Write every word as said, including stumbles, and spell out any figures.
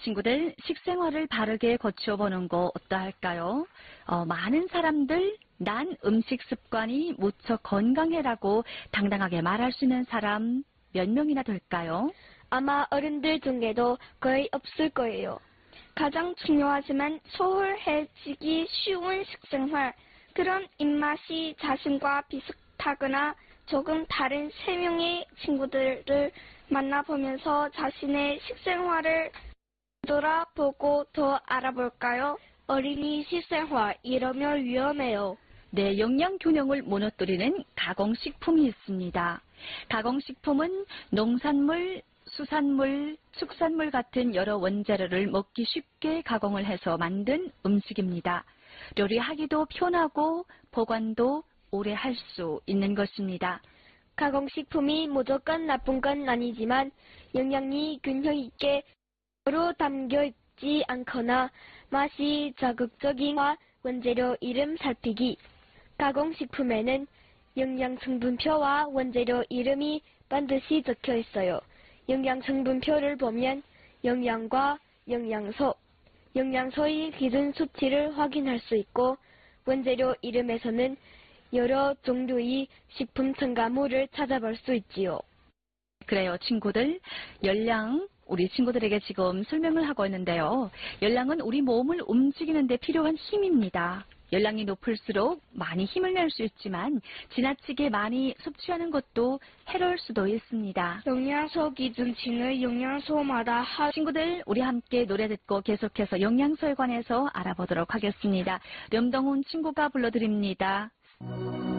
친구들, 식생활을 바르게 고쳐보는 거 어떠할까요? 어, 많은 사람들 난 음식 습관이 무척 건강해라고 당당하게 말할 수 있는 사람 몇 명이나 될까요? 아마 어른들 중에도 거의 없을 거예요. 가장 중요하지만 소홀해지기 쉬운 식생활, 그런 입맛이 자신과 비슷하거나 조금 다른 세 명의 친구들을 만나보면서 자신의 식생활을 돌아보고 더 알아볼까요? 어린이 식생활, 이러면 위험해요. 네, 영양 균형을 무너뜨리는 가공식품이 있습니다. 가공식품은 농산물, 수산물, 축산물 같은 여러 원재료를 먹기 쉽게 가공을 해서 만든 음식입니다. 요리하기도 편하고 보관도 오래 할 수 있는 것입니다. 가공식품이 무조건 나쁜 건 아니지만 영양이 균형 있게 로 담겨 있지 않거나 맛이 자극적인와 원재료 이름 살피기. 가공식품에는 영양성분표와 원재료 이름이 반드시 적혀 있어요. 영양성분표를 보면 영양과 영양소, 영양소의 기준 수치를 확인할 수 있고 원재료 이름에서는 여러 종류의 식품 첨가물을 찾아볼 수 있지요. 그래요, 친구들. 열량, 우리 친구들에게 지금 설명을 하고 있는데요. 열량은 우리 몸을 움직이는 데 필요한 힘입니다. 열량이 높을수록 많이 힘을 낼 수 있지만 지나치게 많이 섭취하는 것도 해로울 수도 있습니다. 영양소 기준치는 영양소마다 하... 친구들, 우리 함께 노래 듣고 계속해서 영양소에 관해서 알아보도록 하겠습니다. 염동훈 친구가 불러드립니다.